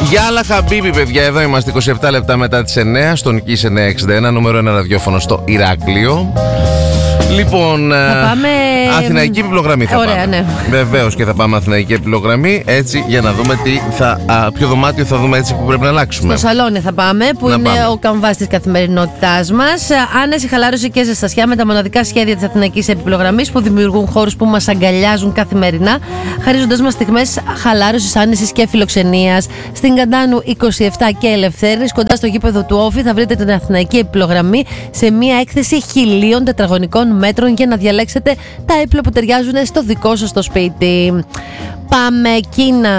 Γιάλα Χαμπίμπι, παιδιά, εδώ είμαστε 27 λεπτά μετά τις 9 στον Kiss 961, νούμερο 1 ραδιόφωνο στο Ηράκλειο. Λοιπόν, πάμε... αθηναϊκή επιπλογραμμή θα Ωραία, πάμε. ναι. Βεβαίως και θα πάμε αθηναϊκή επιπλογραμμή, έτσι για να δούμε ποιο δωμάτιο θα δούμε έτσι που πρέπει να αλλάξουμε. Στο σαλόνι θα πάμε, που είναι ο καμβάς της καθημερινότητάς μας. Άνεση, χαλάρωση και ζεστασιά με τα μοναδικά σχέδια της αθηναϊκής επιπλογραμμής που δημιουργούν χώρους που μας αγκαλιάζουν καθημερινά, χαρίζοντας μας στιγμές χαλάρωσης, άνεσης και φιλοξενίας. Στην Καντάνου 27 και Ελευθέρης, κοντά στο γήπεδο του Όφη, θα βρείτε την αθηναϊκή επιπλογραμμή σε μια έκθεση 1000 τετραγωνικών μέτρων για να διαλέξετε τα έπιπλα που ταιριάζουν στο δικό σας το σπίτι. Πάμε Κίνα.